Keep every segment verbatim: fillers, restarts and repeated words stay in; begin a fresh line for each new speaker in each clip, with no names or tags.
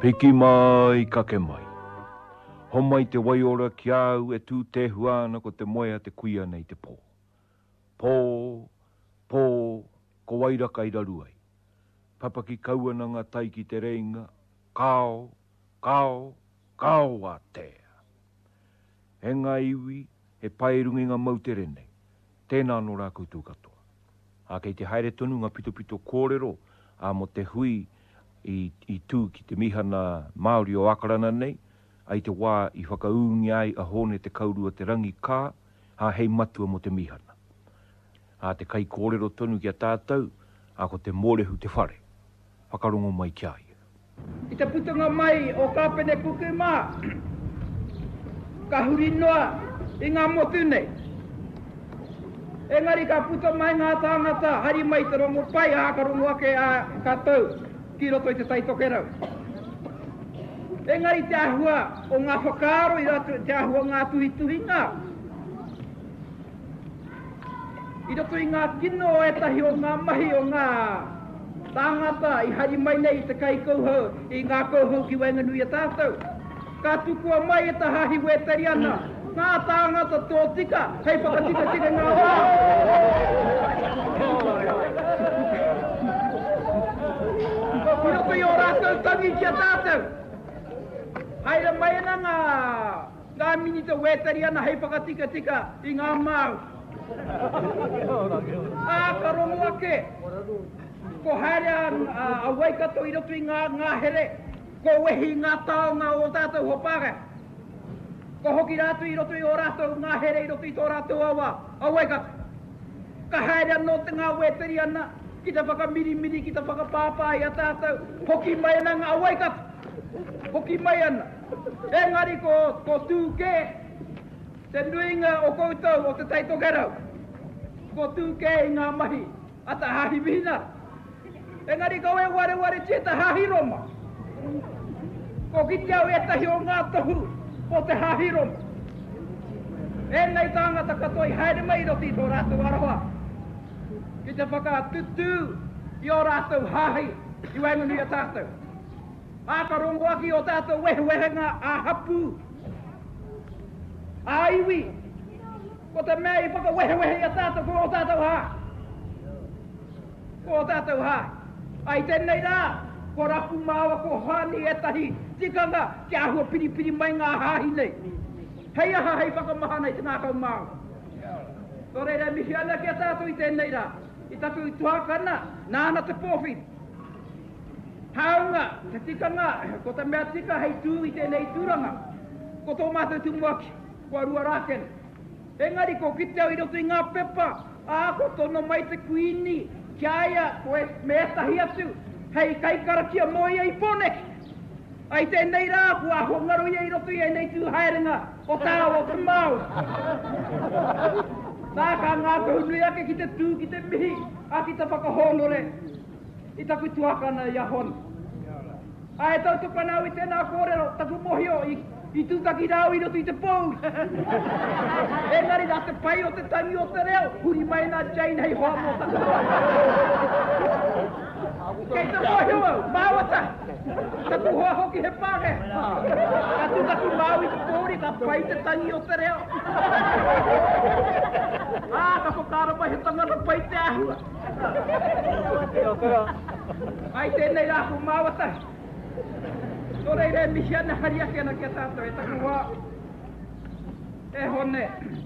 Piki mai, kake mai. Homai te waiora ki au e tū te huana ko te moea te kuia nei te pō. Pō, pō, ko wairaka i raruai. Papaki kauana ngā tai ki te reinga, kao, kao, kao a tea. E ngā iwi, e paerungi ngā mauterene, tēnā no rā koutou katoa. A kei te haere tonu ngā pito pito kōrero, a mo te hui i, i tū ki te mihana Māori o Akarana nei, ai te wā i whakaungi ai a hone te kaurua te rangi kā, a hei matua mo te mihana. A te kai kōrero tonu ki a tātou, a ko te mōrehu te whare, whakarongo mai ki ai.
I te putunga mai o kāpene kuku mā, ka huri noa i ngā motu nei. Engari ka puta mai ngā tāngata, hari mai te rongo pai a ka rongo ake a kātou, ki roto i te taitokerau. Engari te ahua o ngā whakaaro i rato te ahua ngā tuhi tuhinga. I roto i ngā kino o etahi o ngā mahi o ngā tāngata i hari mai nei te kai kouhau, i ngā kouhau ki wainganui a tātou. Ka tukua mai e ta hahi weteri ana, ngā tāngata tō tika, hei whakatika tika ngā wā. I roto i o rātou tangi ki a tātou. Haere mai ana ngā, ngā minita weteri ana, hei whakatika tika i ngā māu. Ā, ka rongo ake. Ko haere a, a waikato i roto i ngā, ngā here, ko wehi ngā taonga o tātou hopare. Ko hoki rātou i roto i o rātou ngā here i roto i tō rātou awa, a waikato. Ka haere anō te ngā weteri ana, ki te whakamiri-miri, ki te whakapāpai a tātou, hoki mai ana ngā waikato. Hoki mai ana. Engari ko, ko tūke, te nuinga o koutou o te taitokerau. Ko tūke i ngā mahi, a ta hahi mihina. Engari ko e ware ware tia ta hahi roma. Ko kiti au e tahi o ngā tohu o te hahi roma. E nei tāngata katoi haere mai roti tō rātou aroha. Ki te whakatutu i o rātou hahi i wainganui a tātou. A ka rongo aki o tātou wehewehenga a hapu. A iwi. Ko te mea i whaka wehewehe a tātou ko o tātou ha. Ko o tātou ha. Ai tēnei rā, ko rapu māua ko hāni e tahi, tikanga ki ahua piripiri mai ngā hāhi nei. Hei aha hei whakamaha nei te ngā kau māua. Tō reira mihi ana ki a tātou i tēnei rā. I tātou i tuakana, nāna te pōwhiri. Haunga, te tikanga, ko te mea tika hei tū i tēnei tūranga. Ko tō mātou tumuaki, ko arua rāken. Engari ko kiteo i roto i ngā pepa, a ko tono mai te kuini, ki aia, ko e me etahi atu, hei kai karakia moia i poneki. Ai tēnei rā, ko a hongaru ia i roto i nei tū haerenga, o tāo o te mau. Nā ka ngā kohunui ake ki te tū, ki te mihi, a ki te whakahonore, i taku tuakana i a honi. Ai tau tukana au i tēnā kōrero, taku mohio i, i tūtaki rau i roto i te pou. Engari nā te pai o te tangi o te reo, huri mai nā Jane hei hoa mō taku. Kei te mohio au, māwata, taku hoa hoki he pāke. Ka tūtaki mau i te pōri, ka pai te tangi o te reo. Ā, ka whakara mai he tangana pai te ahua. Ai tēnei rā ku māwata. Tō reire mihi ana hari ake ana ki a tātou e taku wā. E hone.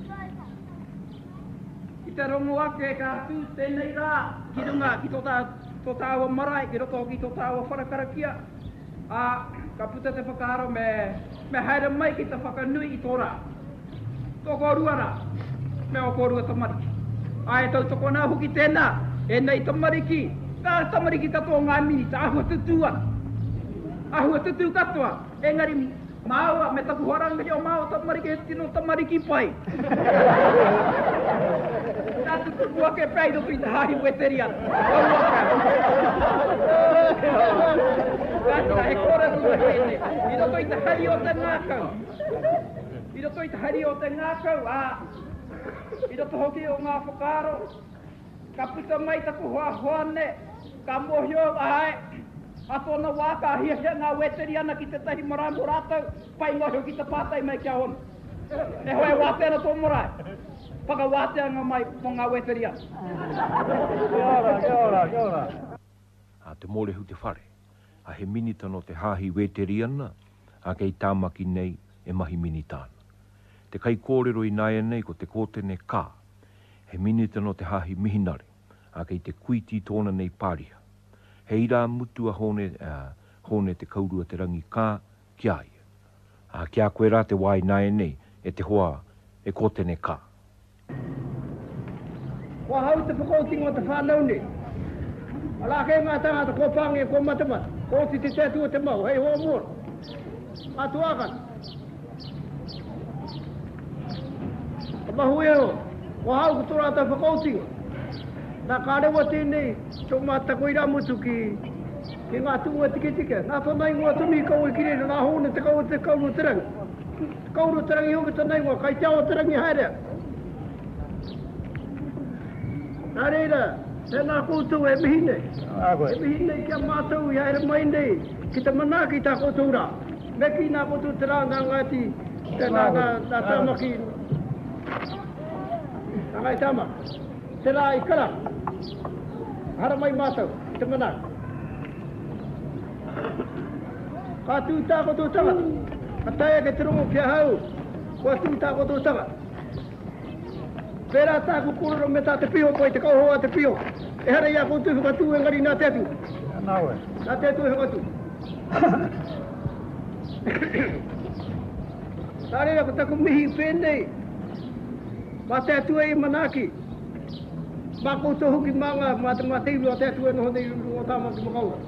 I te rongo ake ka tū tēnei rā. Ki runga ki tō tā, tō tāua marae, ki roto ki tō tāua wharakarakia. A, ka puta te whakaaro me, me haere mai ki te whakanui i tō rā. Tō kōrua rā. Me o kōrua tamariki. A e tau toko nā huki tēnā. E nei tamariki. Ka tamariki katoa ngā mini, ta ahua tutua. Ahua tutu katoa. Engari māua, me taku horanga o māua tamariki, e tino tamariki pai. Tā tutu ake pai roto i te hahi weteri ana. Kātira, he kore rua hene. I roto i te hari o te ngākau. I roto i te hari o te ngākau, a i roto hoki o ngā whakaaro. Ka puta mai taku hoa hoane, ka mohio ai, Ato na waka hia hia ngā weteri ana ki te tahi maramu rātou, pai ngohio ki te pātai mai kia hon. E hoe wātea na tō morai. Paka wātea ngā mai po ngā weteri ana.
Kia ora, kia ora, kia ora.
A te morehu te whare, a he minita no te hahi weteri ana, a kei tāmaki nei e mahi minitāna. Te kai kōrero i nāia nei ko te kōtene kā, he minita no te hahi mihinare, a kei te kuiti tōna nei pāria. He ira mutu a hone, uh, hone te kaurua te rangi kā kia ia. A kia koe rā te wai nāia nei e te hoa e kōtene kā.
Kua hau te whakautingo te whanau ni. Ala kei ngā tangata kua pāngi e kua matamata. Kō ti te tētua te mau, hei hoa mua. Atu akan. Ka mahu e ho. Kua hau ku tōra te whakautingo. Nā kārewa tēnei, tō māta koe rā mutu ki, ki ngā tūua tike tike. Nā whanai ngua tumi kau e kire, nā hōne te kau te kauru te rangi. Te kauru te rangi hongi tanai ngua, kai tiawa te rangi haere. Nā reira, tēnā koutou e mihi nei. E mihi nei kia mātou i haere mai nei, ki te mana ki tā koutou rā. Me ki nā koutou te rā ngā ngāti, tēnā ngā tāmaki. Nā ngai tāmaki. Te rā i kara, hara mai mātou, te mana. Ka tū tā koto tangata, ka taia ke te rongo kia hau, kua tū tā koto tangata. Pērā tā ku kororo me tā te pio, koe te kauhoa te pio. E hara ia koutu whakatū e ngari nā tētū.
Nāue.
Nā tētū e whakatū. Tā reira ko taku mihi pēnei, mā tētū e i manaki. Mā koutou huki manga, mā te mā teiru a tētua no honei rungo tāma ki makaura.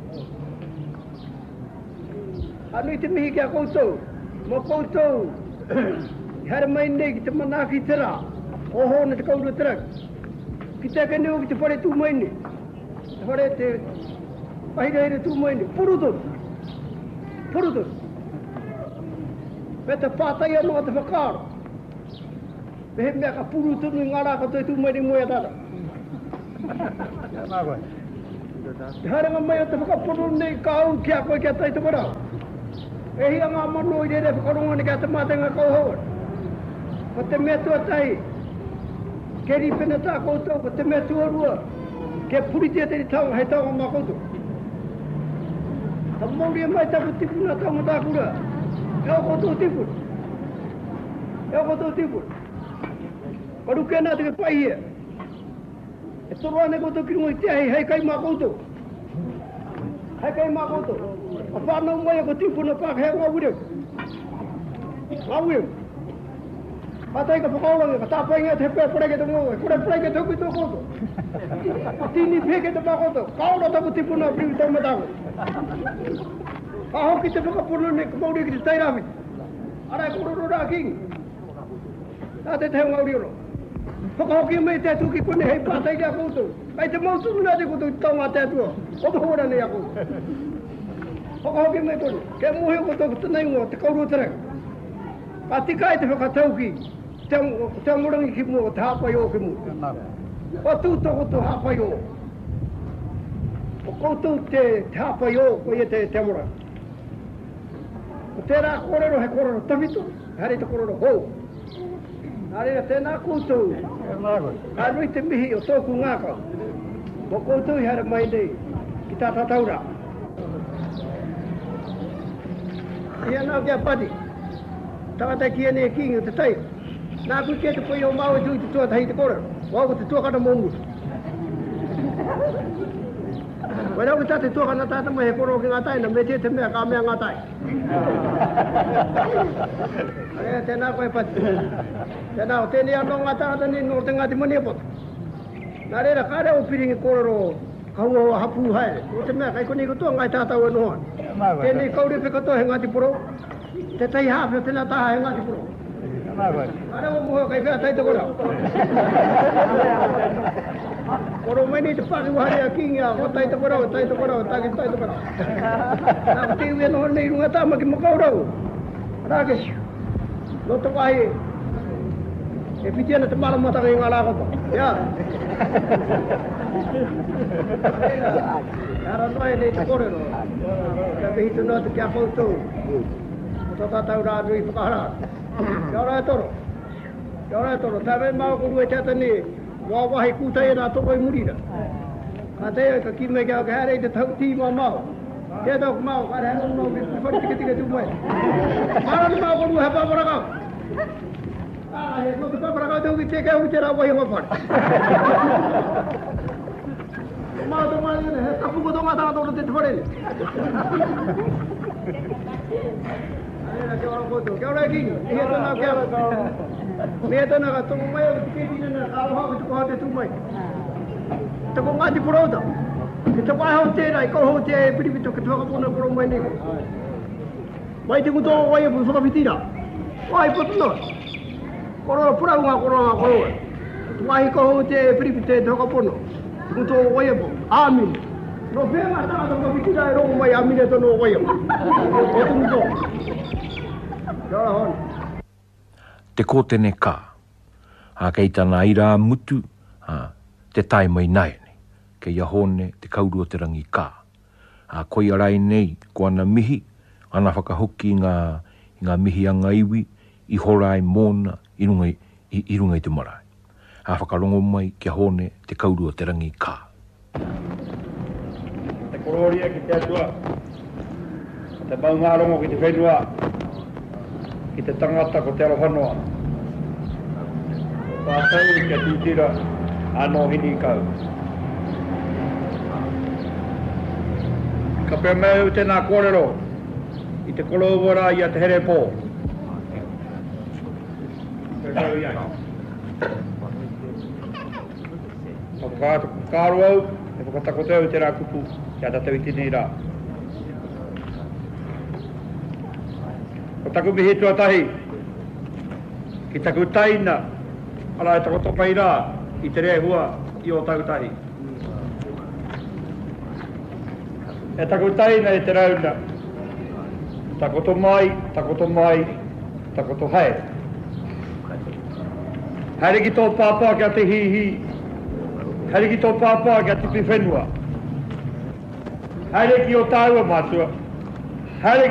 Anui te mihi kia koutou, mō koutou, hara mai nei ki te manaki te rā, o hōna te kaura te raki. Ki te keneo ki te whare tū mai nei, te whare te pahirahira tū mai nei, purutur, purutur. Me te pātai anō te whakaaro. Me he mea ka puru tunu i ngā rā katoe tū mai ni moe tata.
Nā koe.
Te harenga mai o te whakapuru nei ka au kia koe kia tai te marau. E hia ngā mano i rere whakaronga ni kia te mātenga kau haua. Ko te mea tua tai, ke ripena tā koutou, ko te mea tua rua, ke puritia te taunga, hei taunga mā koutou. Ta mauri e mai taku tipuna taunga tā kura. E o koutou tipuna. E o koutou tipuna. Karu kena te ke pai hia. E toro ane koutou ki rungo i tia hei, hei kai mā koutou. Hei kai mā koutou. A whanau mai a ko tipuna pāka hea ngā ureu. Ngā ureu. Patai ka whakaorangi, ka tāpai ngā te hepea whareke te ngō, kore whareke te hukui tō koutou. Tini peke te mā koutou. Kaora taku tipuna a priwi tau matāko. Ka hoki te whakapuna ne ka mauri ki te tairawi. Arai kororo rā kingi. Tā te te ngā urioro. Whakahoki mai te tuki kone hei pātai kia koutou. Kai te mautunu nā te koutou tau ngā te atua. O te hora nei a koutou. Whakahoki mai kone. Ke mohe o koutou ki tanai ngō te kauru te rang. Ka tika e te whakatauki. Te amorangi ki mua o te hapai o ki mua. O tūtau koutou hapai o. O koutou te hapai o ko ia te amorangi. O te rā korero he korero tawhitu. Hare te korero hou. Nā reira tēnā koutou, ka nui te mihi o tōku ngākau. Mō koutou i hara mai nei, ki tā tātaura. Ia nā kia pati, tātai kia nei kingi o te tai. Nā kui kia te pui o mau e tui te tua tahi te korero, wau ko te tua kata mōngu. Wai rau ki tā te tua kana tāta mai he korero ki ngā tai, na me te te mea ka mea ngā tai. Ea tēnā koe pati. Tēnā o tēnei anō ngā tāta ni no te ngāti mani apoto. Nā reira kāre o piringi kororo kaua o hapu haere. O te mea kai koni kutua ngai tātau e noa. Tēnei kauri pe katoa he ngāti puro. Te tai hāwhi o tēnā taha he ngāti puro. Kāre o muho kai whea tai te kora. Koro mai ni te pāki wahare a kingi a o tai te kora, o tai te kora, o tai te kora. Nā o te ui anō nei runga tāma ki makaurau. Rāke, no te wahi. E piti ana te mala mata ngai ngala ko. Ya. Ara noi nei te kore no. Ka be hitu no te kia foto. Ko ta ta ura rui whakahara. Kia ora e toro. Kia ora e toro. Tā me mau ko rua te ni. Wa wahi kutai na toko i murira. Ka te ka ki me kia ka hare te tau ti ma mau. Ke tau ku mau ka hare no ki whari tika tika tu mai. Mara ni mau ko rua he papara kau. Ah, e no te papara kau te uki te kau te ra wahi ngopare. Mau te mai ne he tapu ko tonga tanga toro te te whare ni. Ana ke ora foto. Ke ora ki. Ke tona ke ora. Me tona ka tonga mai o te ki na ka ho ko ko te tu mai. Te ko ngati porota. Ke te wai ho te rai ko ho te piripito ke toka pona poro mai ni. Mai te kuto wai pu so ka pitira. Wai pu no. Koro pura nga koro nga koro. Wai ko ho te piripito e toka pono. Kuto wai pu. Amin. No pema ta ka ko pitira ro mai amin to no wai. O tu no. Ora hon.
Te kōtene kā. Ha kei tana ira mutu, ha, te tai mai nai nei. Kei ahone te kaurua te rangi kā. Ha koi arai nei, ko ana mihi, ana whakahoki ngā, ngā mihi anga iwi, i horai mōna, i runga i, i runga i te marae. Ha whakarongo mai, ki ahone te kaurua te rangi kā.
Te kororia ki te atua. Te maungarongo ki te whenua. Ki te tangata ko te arohanoa. Pātau ki a tūtira anō hini kau. Ka pēr meu tēnā kōrero i te kolowara i a te here pō. Pēr meu iai. Kāru au, e whakatako teo i te rā kupu ki a tatau i tēnei rā. Ko taku mihi tua tahi, ki taku taina, ala e tako topai rā, i te rea hua i o taku tahi. E taku taina e te rauna, tako to mai, tako to mai, tako to hae. Haere ki tō pāpā ki a te hihi, haere ki tō pāpā ki a te piwhenua, haere ki o tāua mātua, haere